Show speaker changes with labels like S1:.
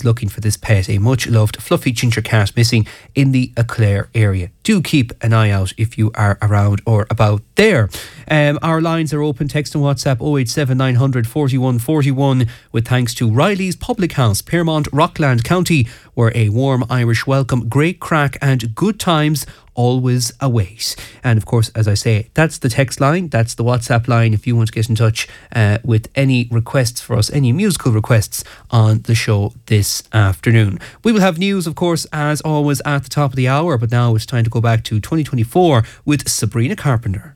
S1: is looking for this pet. A much loved fluffy ginger cat missing in the Eclair area. Do keep an eye out if you are around or about there. Our lines are open. Text and WhatsApp 087 900 41 41 with thanks to Riley's Public House, Piermont, Rockland County, where a warm Irish welcome, great crack and good times always await. And of course, as I say, that's the text line, that's the WhatsApp line if you want to get in touch with any requests for us, any musical requests on the show this afternoon. We will have news, of course, as always at the top of the hour, but now it's time to go back to 2024 with Sabrina Carpenter.